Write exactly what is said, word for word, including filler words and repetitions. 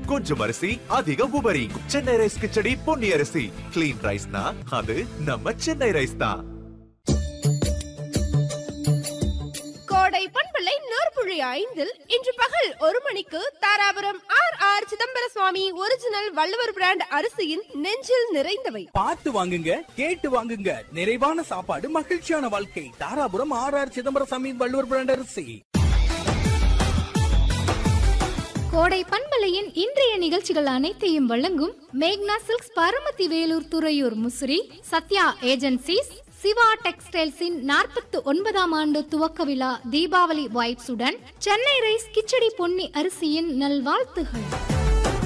கொஞ்சம் அரிசி அதிக உபரி. சென்னை ரைஸ் கிச்சடி பொன்னி அரிசி. கிளீன் ரைஸ்னா அது நம்ம சென்னை ரைஸ் தான். கோடை பண்பலை நூற்புழி ஐந்தில் இன்று பகல் ஒரு மணிக்கு தாராபுரம் ஆர் ஆர் சிதம்பர சுவாமி ஒரிஜினல் வள்ளுவர் பிராண்ட் அரிசியின் நெஞ்சில் நிறைந்தவை. பார்த்து வாங்குங்க, கேட்டு வாங்குங்க. நிறைவான சாப்பாடு, மகிழ்ச்சியான வாழ்க்கை. தாராபுரம் ஆர் ஆர் சிதம்பர சுவாமி வள்ளுவர் பிராண்ட் அரிசி. கோடை பண்பலையின் இன்றைய நிகழ்ச்சிகள் அனைத்தையும் வழங்கும் மேக்னா சில்க்ஸ், பரமத்தி வேலூர் துறையூர் முசிறி, சத்யா ஏஜென்சிஸ், சிவா டெக்ஸ்டைல்ஸின் நாற்பத்தி ஒன்பதாம் ஆண்டு துவக்க விழா தீபாவளி வைப்ஸுடன் சென்னை ரைஸ் கிச்சடி பொன்னி அரிசியின் நல்வாழ்த்துகள்.